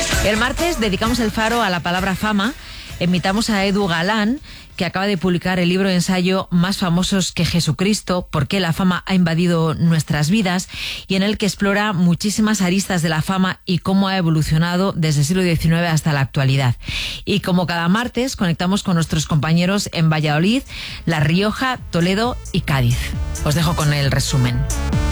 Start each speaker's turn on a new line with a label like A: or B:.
A: El martes dedicamos el faro a la palabra fama. Invitamos a Edu Galán, que acaba de publicar el libro de ensayo Más famosos que Jesucristo, por qué la fama ha invadido nuestras vidas, y en el que explora muchísimas aristas de la fama y cómo ha evolucionado desde el siglo XIX hasta la actualidad. Y como cada martes, conectamos con nuestros compañeros en Valladolid, La Rioja, Toledo y Cádiz. Os dejo con el resumen.